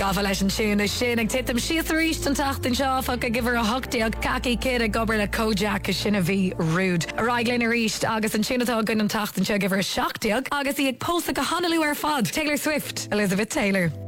Gafa leis an tún sin ag titim sios ríist an tacht an seáfa a gibhar a hochtaíag caci cid a gobar le Kojak a sinna bhí rúd. A raiglinn a ríist agus an túnatá gun an tacht an seo gibhar seachtaíag agus í ag pósta go hanalú ar fad. Taylor Swift, Elizabeth Taylor.